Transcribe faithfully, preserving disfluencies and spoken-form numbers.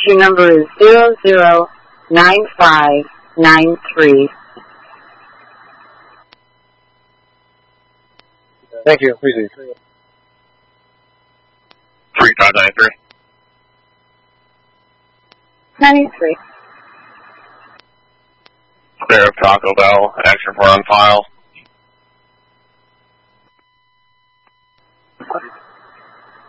Issue number is zero zero nine five nine three. Thank you. Please leave. three five nine three. ninety-three. Clear of Taco Bell. Action report on file.